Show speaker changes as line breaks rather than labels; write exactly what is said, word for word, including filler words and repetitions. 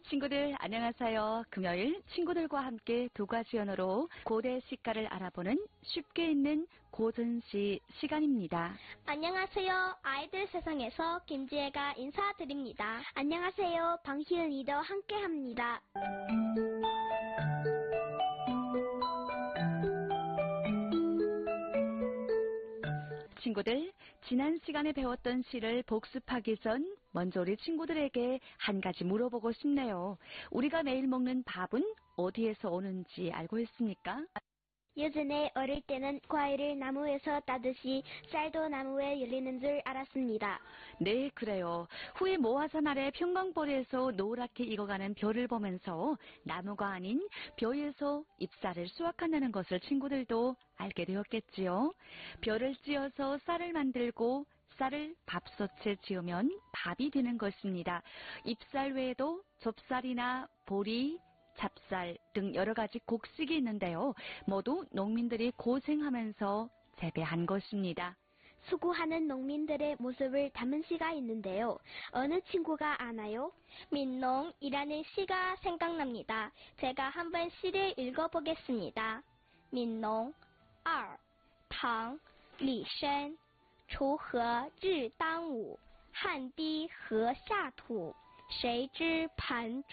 친구들 안녕하세요. 금요일 친구들과 함께 두 가지 언어로 고대 시가를 알아보는 쉽게 읽는 고전시 시간입니다.
안녕하세요. 아이들 세상에서 김지혜가 인사드립니다. 안녕하세요. 방희은 리더 함께합니다.
친구들, 지난 시간에 배웠던 시를 복습하기 전 먼저 우리 친구들에게 한 가지 물어보고 싶네요. 우리가 매일 먹는 밥은 어디에서 오는지 알고 있습니까?
예전에 어릴 때는 과일을 나무에서 따듯이 쌀도 나무에 열리는 줄 알았습니다.
네, 그래요. 후에 모화산 아래 평강벌에서 노랗게 익어가는 벼를 보면서 나무가 아닌 벼에서 잎쌀을 수확한다는 것을 친구들도 알게 되었겠지요. 벼를 찧어서 쌀을 만들고 쌀을 밥솥에 지으면 밥이 되는 것입니다. 잎쌀 외에도 좁쌀이나 보리, 찹쌀 등 여러 가지 곡식이 있는데요. 모두 농민들이 고생하면서 재배한 것입니다.
수고하는 농민들의 모습을 담은 시가 있는데요. 어느 친구가 아나요? 민농이라는 시가 생각납니다. 제가 한번 시를 읽어보겠습니다. 민농, 二, 唐, 李绅, 锄禾日当午，汗滴禾下土，谁知盘中